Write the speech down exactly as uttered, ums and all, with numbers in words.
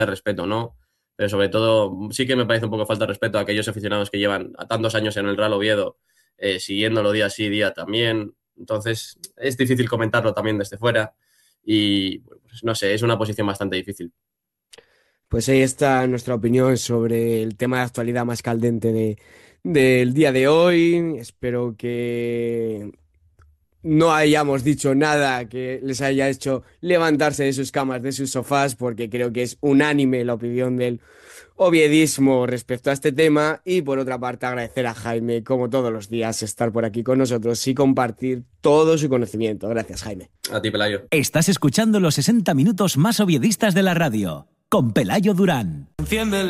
de respeto, ¿no? Pero sobre todo, sí que me parece un poco falta de respeto a aquellos aficionados que llevan a tantos años en el Real Oviedo, eh, siguiéndolo día sí, día también. Entonces, es difícil comentarlo también desde fuera y, pues, no sé, es una posición bastante difícil. Pues ahí está nuestra opinión sobre el tema de actualidad más caldente de, del día de hoy. Espero que no hayamos dicho nada que les haya hecho levantarse de sus camas, de sus sofás, porque creo que es unánime la opinión del oviedismo respecto a este tema. Y por otra parte, agradecer a Jaime, como todos los días, estar por aquí con nosotros y compartir todo su conocimiento. Gracias, Jaime. A ti, Pelayo. Estás escuchando los sesenta minutos más oviedistas de la radio, con Pelayo Durán. Enciende